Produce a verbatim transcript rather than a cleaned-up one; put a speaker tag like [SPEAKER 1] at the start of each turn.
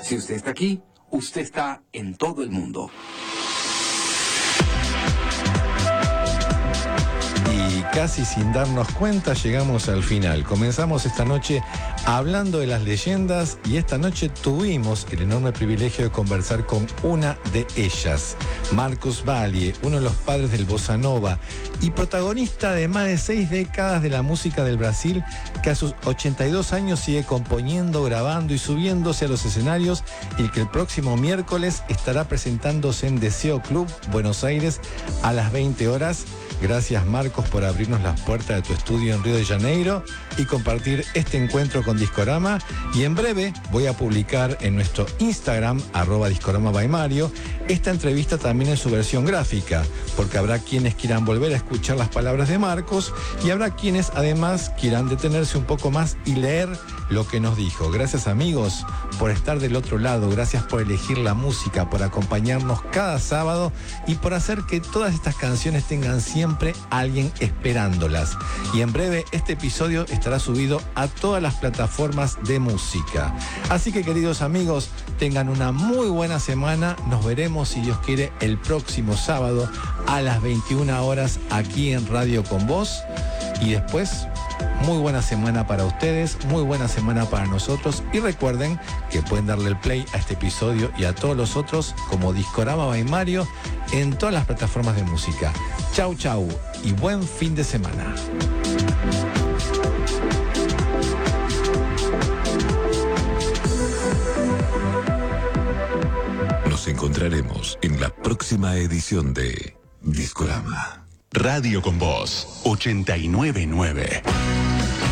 [SPEAKER 1] Si usted está aquí, usted está en todo el mundo.
[SPEAKER 2] Y casi sin darnos cuenta llegamos al final. Comenzamos esta noche hablando de las leyendas y esta noche tuvimos el enorme privilegio de conversar con una de ellas, Marcos Valle, uno de los padres del bossa nova y protagonista de más de seis décadas de la música del Brasil, que a sus ochenta y dos años sigue componiendo, grabando y subiéndose a los escenarios, y que el próximo miércoles estará presentándose en Deseo Club, Buenos Aires, a las veinte horas. Gracias, Marcos, por abrirnos las puertas de tu estudio en Río de Janeiro y compartir este encuentro con Discorama. Y en breve voy a publicar en nuestro Instagram, arroba Discorama by Mario, esta entrevista también en su versión gráfica, porque habrá quienes quieran volver a escuchar las palabras de Marcos y habrá quienes además quieran detenerse un poco más y leer lo que nos dijo. Gracias, amigos, por estar del otro lado, gracias por elegir la música, por acompañarnos cada sábado y por hacer que todas estas canciones tengan siempre alguien esperándolas. Y en breve este episodio estará subido a todas las plataformas de música. Así que, queridos amigos, tengan una muy buena semana. Nos veremos, si Dios quiere, el próximo sábado a las veintiuna horas aquí en Radio Con Vos. Y después, muy buena semana para ustedes, muy buena semana para nosotros. Y recuerden que pueden darle el play a este episodio y a todos los otros como Discorama by Mario en todas las plataformas de música. Chau, chau y buen fin de semana.
[SPEAKER 3] Nos encontraremos en la próxima edición de Discorama.
[SPEAKER 4] Radio Con Vos, ochenta y nueve punto nueve.